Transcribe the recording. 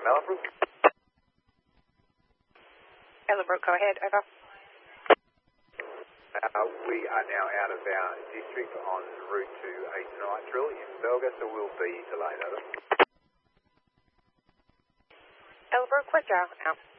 Ellenbrook. Ellenbrook, go ahead, over. We are now out of our district en route to a night drill in Belga, so we'll be delayed, over. Ellenbrook, West Arrow, out.